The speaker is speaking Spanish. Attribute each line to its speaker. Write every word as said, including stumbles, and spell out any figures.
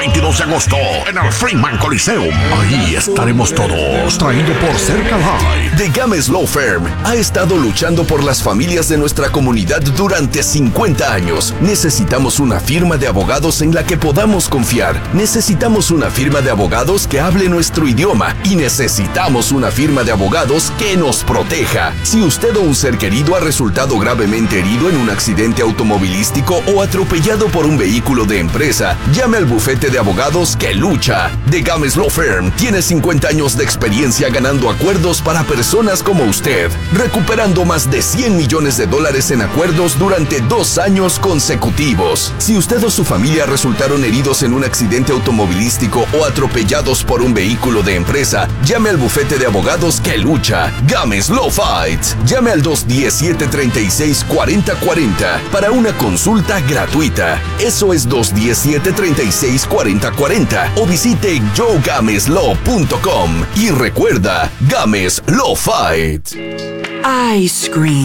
Speaker 1: veintidós de agosto en el Freeman Coliseum. Ahí estaremos todos, traído por Cerca Live.
Speaker 2: The Games Law Firm ha estado luchando por las familias de nuestra comunidad durante cincuenta años. Necesitamos una firma de abogados en la que podamos confiar. Necesitamos una firma de abogados que hable nuestro idioma. Y necesitamos una firma de abogados que nos proteja. Si usted o un ser querido ha resultado gravemente herido en un accidente automovilístico o atropellado por un vehículo de empresa, llame al bufete de abogados que lucha. The Games Law Firm tiene cincuenta años de experiencia ganando acuerdos para personas como usted, recuperando más de cien millones de dólares en acuerdos durante dos años consecutivos. Si usted o su familia resultaron heridos en un accidente automovilístico o atropellados por un vehículo de empresa, llame al bufete de abogados que lucha. Games Law Fights. Llame al dos uno cero, siete tres seis, cuatro cero cuatro cero para una consulta gratuita. Eso es dos uno cero, siete tres seis, cuatro cero cuatro cero o visite joe games law punto com y recuerda, Games Law Fight.
Speaker 3: Ice cream.